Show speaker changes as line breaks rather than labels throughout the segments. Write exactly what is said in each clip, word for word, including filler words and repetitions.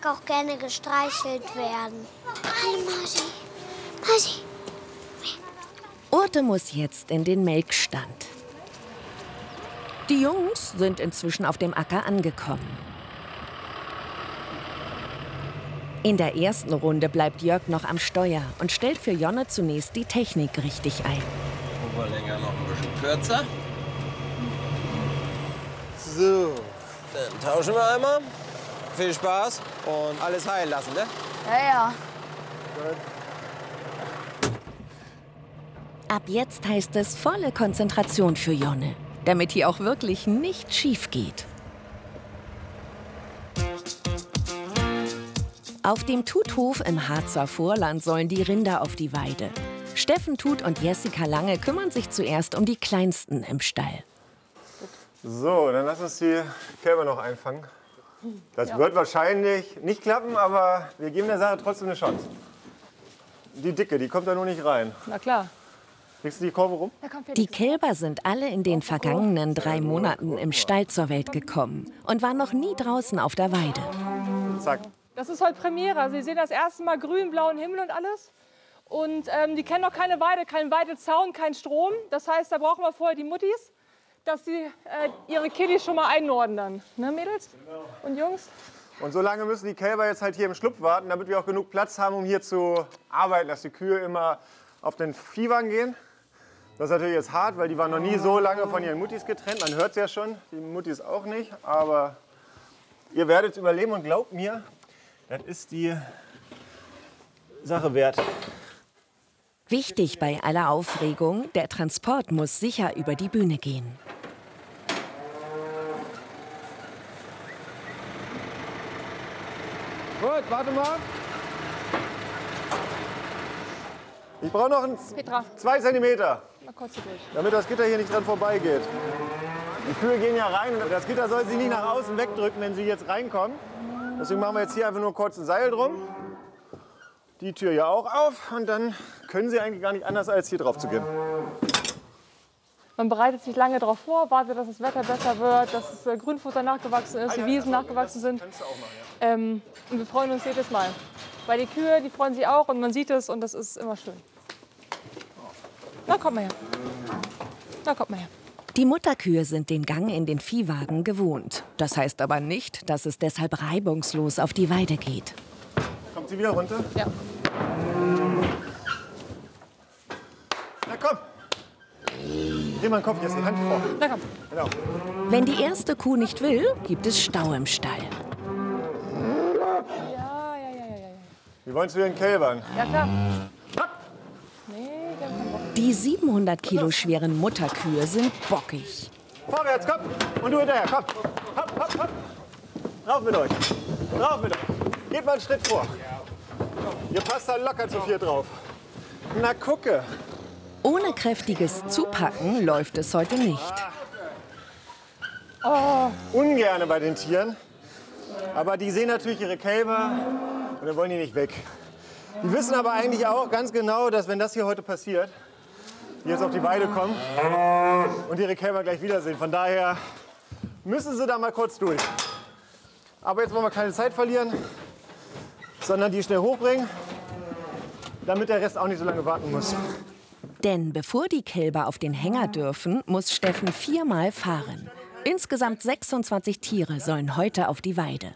auch gerne gestreichelt werden. Hallo, Mausi. Mausi.
Urte muss jetzt in den Melkstand. Die Jungs sind inzwischen auf dem Acker angekommen. In der ersten Runde bleibt Jörg noch am Steuer und stellt für Jonne zunächst die Technik richtig ein.
Oberlänge noch ein bisschen kürzer. So, dann tauschen wir einmal. Viel Spaß und alles heilen lassen, ne?
Ja, ja.
Ab jetzt heißt es volle Konzentration für Jonne, damit hier auch wirklich nichts schief geht. Auf dem Tuthof im Harzer Vorland sollen die Rinder auf die Weide. Steffen Tut und Jessica Lange kümmern sich zuerst um die Kleinsten im Stall.
So, dann lass uns die Kälber noch einfangen. Das ja. wird wahrscheinlich nicht klappen, aber wir geben der Sache trotzdem eine Chance. Die Dicke, die kommt da nur nicht rein.
Na klar.
Kriegst du die Kurve rum?
Die Kälber sind alle in den vergangenen drei Monaten im Stall zur Welt gekommen und waren noch nie draußen auf der Weide.
Zack.
Das ist heute Premiere. Also Sie sehen das erste Mal grün, blauen Himmel und alles. Und ähm, die kennen noch keine Weide, keinen Weidezaun, keinen Strom. Das heißt, da brauchen wir vorher die Muttis, dass sie äh, ihre Kiddies schon mal einnorden dann. Ne, Mädels und Jungs?
Und so lange müssen die Kälber jetzt halt hier im Schlupf warten, damit wir auch genug Platz haben, um hier zu arbeiten, dass die Kühe immer auf den Viehwagen gehen. Das ist natürlich jetzt hart, weil die waren noch nie so lange von ihren Muttis getrennt. Man hört es ja schon, die Muttis auch nicht. Aber ihr werdet es überleben und glaubt mir, das ist die Sache wert.
Wichtig bei aller Aufregung, der Transport muss sicher über die Bühne gehen.
Gut, warte mal. Ich brauche noch einen
Petra.
zwei Zentimeter,
Mal kurz hier durch.
damit das Gitter hier nicht dran vorbeigeht. Die Kühe gehen ja rein und das Gitter soll sie nicht nach außen wegdrücken, wenn sie jetzt reinkommen. Deswegen machen wir jetzt hier einfach nur kurz ein Seil drum. Die Tür ja auch auf und dann können sie eigentlich gar nicht anders, als hier drauf zu gehen.
Man bereitet sich lange darauf vor, wartet, dass das Wetter besser wird, dass das Grünfutter nachgewachsen ist, die Wiesen nachgewachsen sind. Ähm, und wir freuen uns jedes Mal. Weil die Kühe, die freuen sich auch und man sieht es und das ist immer schön. Na, kommt mal her. Na, kommt mal her.
Die Mutterkühe sind den Gang in den Viehwagen gewohnt. Das heißt aber nicht, dass es deshalb reibungslos auf die Weide geht.
Kommt sie wieder runter?
Ja.
Na komm! Dreh mal den Kopf, jetzt die Hand vor.
Na komm.
Genau.
Wenn die erste Kuh nicht will, gibt es Stau im Stall.
Ja, ja, ja, ja, ja.
Wie wollen zu den Kälbern?
Ja, klar. Nee, die haben keinen Bock.
Die siebenhundert Kilo schweren Mutterkühe sind bockig.
Vorwärts, komm! Und du hinterher, komm! Hopp, hopp, hopp! Rauf mit euch! Rauf mit euch! Geht mal einen Schritt vor. Ihr passt da locker zu vier drauf. Na, gucke!
Ohne kräftiges Zupacken läuft es heute nicht.
Oh. Ungerne bei den Tieren. Aber die sehen natürlich ihre Kälber und dann wollen die nicht weg. Die wissen aber eigentlich auch ganz genau, dass wenn das hier heute passiert, die jetzt auf die Weide kommen und ihre Kälber gleich wiedersehen. Von daher müssen sie da mal kurz durch. Aber jetzt wollen wir keine Zeit verlieren, sondern die schnell hochbringen, damit der Rest auch nicht so lange warten muss.
Denn bevor die Kälber auf den Hänger dürfen, muss Steffen viermal fahren. Insgesamt sechsundzwanzig Tiere sollen heute auf die Weide.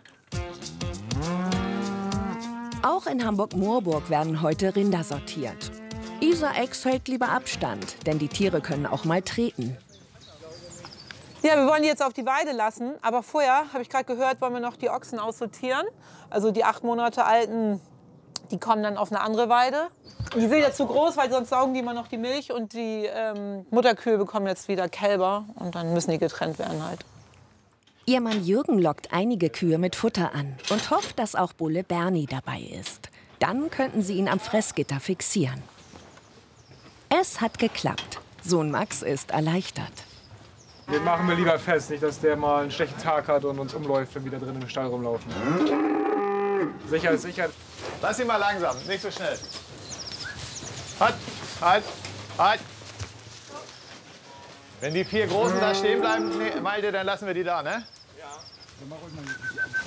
Auch in Hamburg-Moorburg werden heute Rinder sortiert. Isa Ex hält lieber Abstand, denn die Tiere können auch mal treten.
Ja, wir wollen die jetzt auf die Weide lassen, aber vorher, habe ich gerade gehört, wollen wir noch die Ochsen aussortieren. Also die acht Monate alten, die kommen dann auf eine andere Weide. Die sind jetzt zu groß, weil sonst saugen die immer noch die Milch und die ähm, Mutterkühe bekommen jetzt wieder Kälber und dann müssen die getrennt werden halt.
Ihr Mann Jürgen lockt einige Kühe mit Futter an und hofft, dass auch Bulle Bernie dabei ist. Dann könnten sie ihn am Fressgitter fixieren. Es hat geklappt. Sohn Max ist erleichtert.
Den machen wir lieber fest, nicht, dass der mal einen schlechten Tag hat und uns umläuft, wenn wir da drin im Stall rumlaufen. Sicher ist sicher.
Lass ihn mal langsam, nicht so schnell. Halt, halt, halt. Wenn die vier Großen da stehen bleiben, nee, Malte, dann lassen wir die da, ne? Ja. Dann mach ruhig mal